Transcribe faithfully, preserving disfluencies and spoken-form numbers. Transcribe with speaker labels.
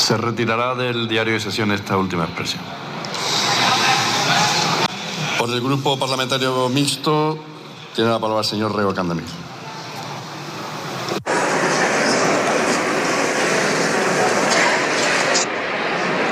Speaker 1: Se retirará del diario de sesiones esta última expresión. Por el Grupo Parlamentario Mixto, tiene la palabra el señor Rego Camdamil.